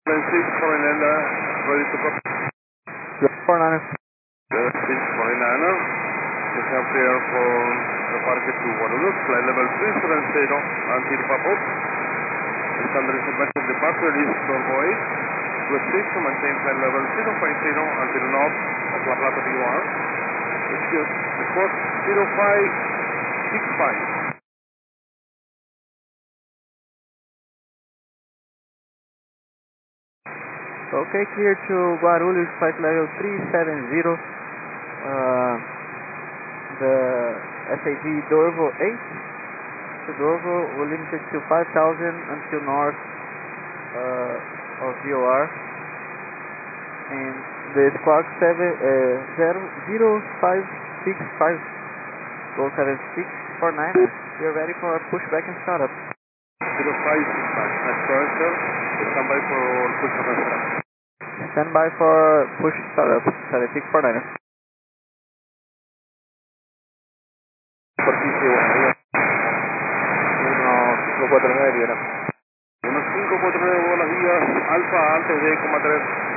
49er, ready to copy. 49er. 49er, we have clear for departure to Honolulu, flight level 370, until Papua. Standard information departure is Turbo 8, restrict to maintain flight level 050 until north of La Plata PR. Excuse, report 0565. Okay, clear to Guarulhos, flight level 370. The SAG Dorvo 8 to Dorvo will limit it to 5,000 until north of VOR. And the squawk 0565 Go 7649. We are ready for pushback and startup. 0565, that's correct, sir. Stand by for push and startup. Stand by for push startup, 7649. Superficie 1549 Viera. 1549, buenos días, Alfa, antes de 3.